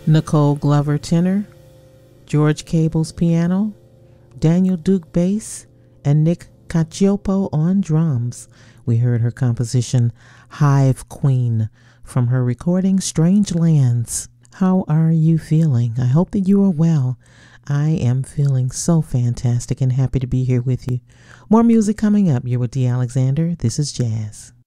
Nicole Glover tenor, George Cable's piano, Daniel Duke bass, and Nick Cacioppo on drums. We heard her composition Hive Queen from her recording Strange Lands. How are you feeling? I hope that you are well. I am feeling so fantastic and happy to be here with you. More music coming up. You're with Dee Alexander. This is Jazz.